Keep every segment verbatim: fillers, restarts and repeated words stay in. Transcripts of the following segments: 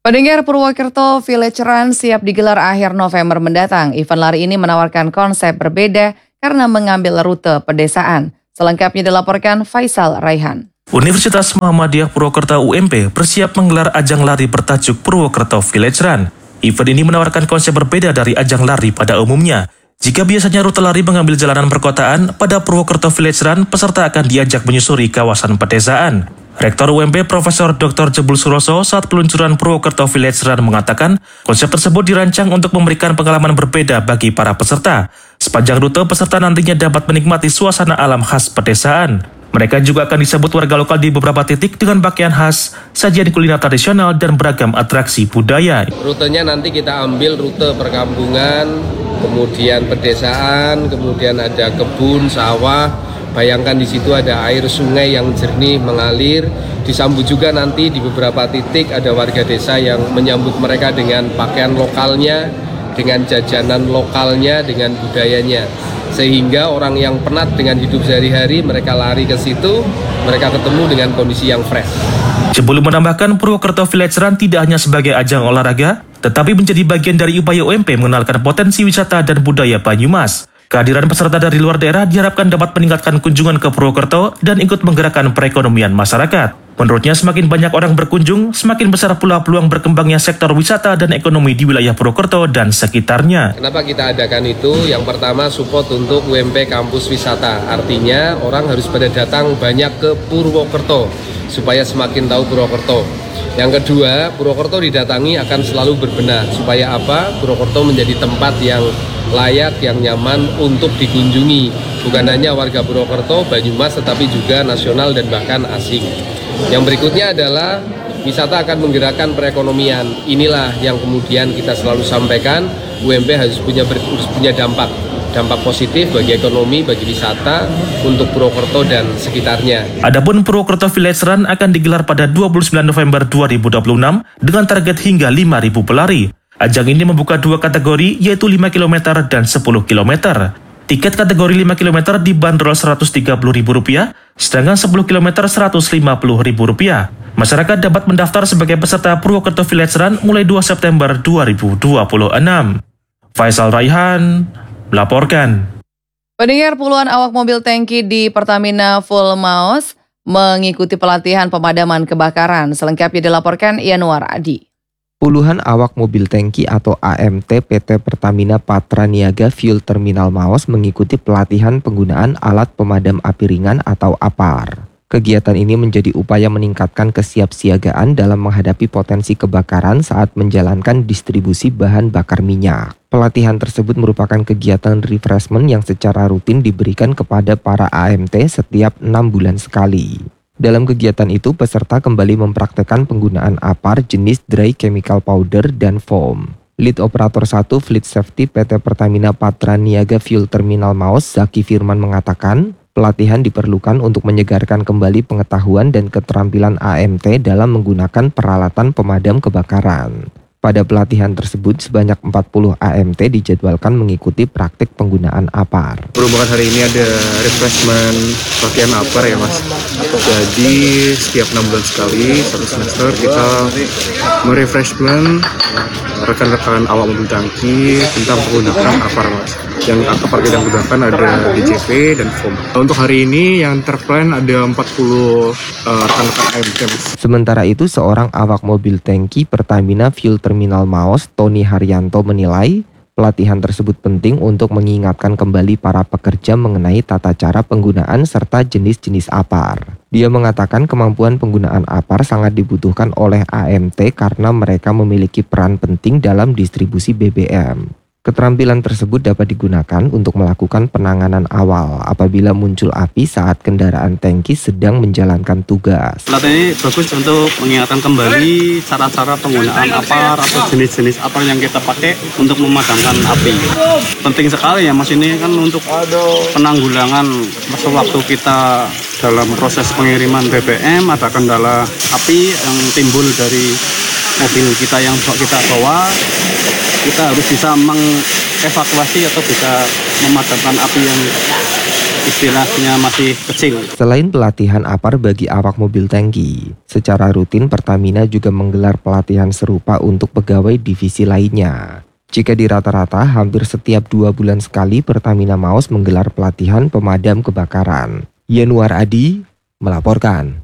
Pendengar, Purwokerto Village Run siap digelar akhir November mendatang. Event lari ini menawarkan konsep berbeda karena mengambil rute pedesaan. Selengkapnya dilaporkan Faisal Raihan. Universitas Muhammadiyah Purwokerto U M P bersiap menggelar ajang lari bertajuk Purwokerto Village Run. Event ini menawarkan konsep berbeda dari ajang lari pada umumnya. Jika biasanya rute lari mengambil jalanan perkotaan, pada Purwokerto Village Run peserta akan diajak menyusuri kawasan pedesaan. Rektor U M P Profesor Doktor Jebul Suroso saat peluncuran Purwokerto Village Run mengatakan konsep tersebut dirancang untuk memberikan pengalaman berbeda bagi para peserta. Sepanjang rute peserta nantinya dapat menikmati suasana alam khas pedesaan. Mereka juga akan disambut warga lokal di beberapa titik dengan pakaian khas, sajian kuliner tradisional, dan beragam atraksi budaya. Rutenya nanti kita ambil rute perkampungan, kemudian pedesaan, kemudian ada kebun, sawah. Bayangkan di situ ada air sungai yang jernih mengalir. Disambut juga nanti di beberapa titik ada warga desa yang menyambut mereka dengan pakaian lokalnya, dengan jajanan lokalnya, dengan budayanya. Sehingga orang yang penat dengan hidup sehari-hari, mereka lari ke situ, mereka ketemu dengan kondisi yang fresh. Jebul menambahkan Purwokerto Village Run tidak hanya sebagai ajang olahraga, tetapi menjadi bagian dari upaya U M P mengenalkan potensi wisata dan budaya Banyumas. Kehadiran peserta dari luar daerah diharapkan dapat meningkatkan kunjungan ke Purwokerto dan ikut menggerakkan perekonomian masyarakat. Menurutnya semakin banyak orang berkunjung, semakin besar pula peluang berkembangnya sektor wisata dan ekonomi di wilayah Purwokerto dan sekitarnya. Kenapa kita adakan itu? Yang pertama support untuk U M P kampus wisata. Artinya orang harus pada datang banyak ke Purwokerto supaya semakin tahu Purwokerto. Yang kedua, Purwokerto didatangi akan selalu berbenah. Supaya apa? Purwokerto menjadi tempat yang layak, yang nyaman untuk dikunjungi. Bukan hanya warga Purwokerto, Banyumas, tetapi juga nasional dan bahkan asing. Yang berikutnya adalah wisata akan menggerakkan perekonomian. Inilah yang kemudian kita selalu sampaikan, U M P harus punya, harus punya dampak. Dampak positif bagi ekonomi, bagi wisata, untuk Purwokerto dan sekitarnya. Adapun Purwokerto Village Run akan digelar pada dua puluh sembilan November dua ribu dua puluh enam dengan target hingga lima ribu pelari. Ajang ini membuka dua kategori, yaitu lima kilometer dan sepuluh kilometer. Tiket kategori lima kilometer dibanderol seratus tiga puluh ribu rupiah, sedangkan sepuluh kilometer seratus lima puluh ribu rupiah. Masyarakat dapat mendaftar sebagai peserta Purwokerto Village Run mulai dua September dua ribu dua puluh enam. Faisal Raihan melaporkan. Pendengar, puluhan awak mobil tangki di Pertamina Full Maos mengikuti pelatihan pemadaman kebakaran. Selengkapnya dilaporkan Yanuar Adi. Puluhan awak mobil tangki atau A M T P T Pertamina Patra Niaga Fuel Terminal Maos mengikuti pelatihan penggunaan alat pemadam api ringan atau A P A R. Kegiatan ini menjadi upaya meningkatkan kesiapsiagaan dalam menghadapi potensi kebakaran saat menjalankan distribusi bahan bakar minyak. Pelatihan tersebut merupakan kegiatan refreshment yang secara rutin diberikan kepada para A M T setiap enam bulan sekali. Dalam kegiatan itu, peserta kembali mempraktekkan penggunaan A P A R jenis dry chemical powder dan foam. Lead Operator satu Fleet Safety P T Pertamina Patra Niaga Fuel Terminal Maos, Zaki Firman mengatakan, pelatihan diperlukan untuk menyegarkan kembali pengetahuan dan keterampilan A M T dalam menggunakan peralatan pemadam kebakaran. Pada pelatihan tersebut, sebanyak empat puluh A M T dijadwalkan mengikuti praktik penggunaan A P A R. Berhubungan hari ini ada refreshment pelatihan A P A R ya Mas. Jadi setiap enam bulan sekali, satu semester kita merefreshment rekan-rekan awak mobil tangki tentang penggunaan A P A R Mas. Yang A P A R yang digunakan ada D C P dan foam. Untuk hari ini yang terplan ada empat puluh uh, rekan-rekan A M T Mas. Sementara itu, seorang awak mobil tangki Pertamina Fuel Terminal Maos, Tony Haryanto menilai pelatihan tersebut penting untuk mengingatkan kembali para pekerja mengenai tata cara penggunaan serta jenis-jenis A P A R. Dia mengatakan kemampuan penggunaan A P A R sangat dibutuhkan oleh A M T karena mereka memiliki peran penting dalam distribusi B B M. Keterampilan tersebut dapat digunakan untuk melakukan penanganan awal apabila muncul api saat kendaraan tangki sedang menjalankan tugas. Pelatihan ini bagus untuk mengingatkan kembali cara-cara penggunaan A P A R atau jenis-jenis A P A R yang kita pakai untuk memadamkan api. Penting sekali ya Mas, ini kan untuk penanggulangan sewaktu kita dalam proses pengiriman B B M ada kendala api yang timbul dari mobil kita yang kita bawa. Kita harus bisa mengevakuasi atau bisa memadamkan api yang istilahnya masih kecil. Selain pelatihan apar bagi awak mobil tangki, secara rutin Pertamina juga menggelar pelatihan serupa untuk pegawai divisi lainnya. Jika di rata-rata hampir setiap dua bulan sekali Pertamina Maus menggelar pelatihan pemadam kebakaran. Yanuar Adi melaporkan.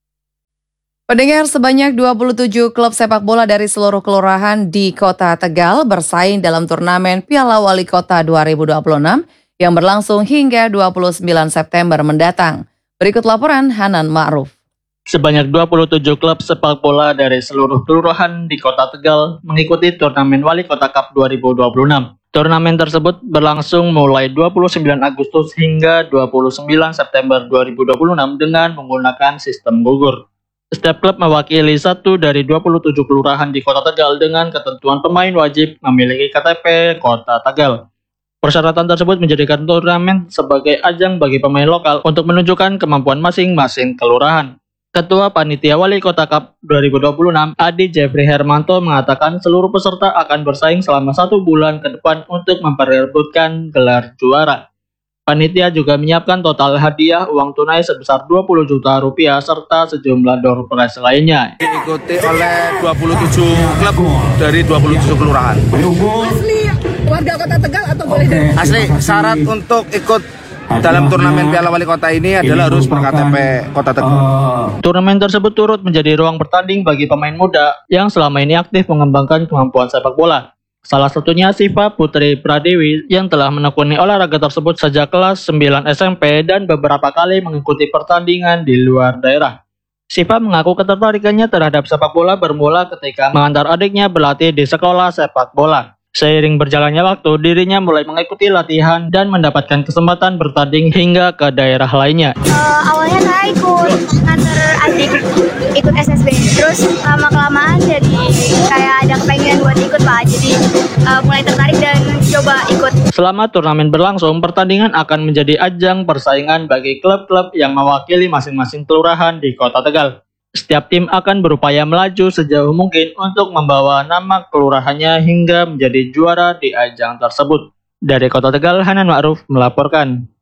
Pendengar, sebanyak dua puluh tujuh klub sepak bola dari seluruh kelurahan di Kota Tegal bersaing dalam turnamen Piala Wali Kota dua ribu dua puluh enam yang berlangsung hingga dua puluh sembilan September mendatang. Berikut laporan Hanan Ma'ruf. Sebanyak dua puluh tujuh klub sepak bola dari seluruh kelurahan di Kota Tegal mengikuti turnamen Wali Kota Cup dua ribu dua puluh enam. Turnamen tersebut berlangsung mulai dua puluh sembilan Agustus hingga dua puluh sembilan September dua ribu dua puluh enam dengan menggunakan sistem gugur. Setiap klub mewakili satu dari dua puluh tujuh kelurahan di Kota Tegal dengan ketentuan pemain wajib memiliki K T P Kota Tegal. Persyaratan tersebut menjadikan turnamen sebagai ajang bagi pemain lokal untuk menunjukkan kemampuan masing-masing kelurahan. Ketua Panitia Wali Kota Cup dua ribu dua puluh enam, Adi Jeffrey Hermanto, mengatakan seluruh peserta akan bersaing selama satu bulan ke depan untuk memperebutkan gelar juara. Panitia juga menyiapkan total hadiah uang tunai sebesar dua puluh juta rupiah serta sejumlah door prize lainnya. Diikuti oleh dua puluh tujuh klub dari dua puluh tujuh kelurahan. Asli warga Kota Tegal atau boleh dari? Asli, syarat untuk ikut dalam turnamen Piala Wali Kota ini adalah harus ber K T P Kota Tegal. Turnamen tersebut turut menjadi ruang bertanding bagi pemain muda yang selama ini aktif mengembangkan kemampuan sepak bola. Salah satunya Siva Putri Pradewi yang telah menekuni olahraga tersebut sejak kelas sembilan S M P dan beberapa kali mengikuti pertandingan di luar daerah. Siva mengaku ketertarikannya terhadap sepak bola bermula ketika mengantar adiknya berlatih di sekolah sepak bola. Seiring berjalannya waktu, dirinya mulai mengikuti latihan dan mendapatkan kesempatan bertanding hingga ke daerah lainnya. Uh, awalnya saya ikut nganter adik ikut S S B, terus lama-kelamaan jadi kayak ada kepengen buat ikut Pak, jadi uh, mulai tertarik dan coba ikut. Selama turnamen berlangsung, pertandingan akan menjadi ajang persaingan bagi klub-klub yang mewakili masing-masing kelurahan di Kota Tegal. Setiap tim akan berupaya melaju sejauh mungkin untuk membawa nama kelurahannya hingga menjadi juara di ajang tersebut. Dari Kota Tegal, Hanan Ma'ruf melaporkan.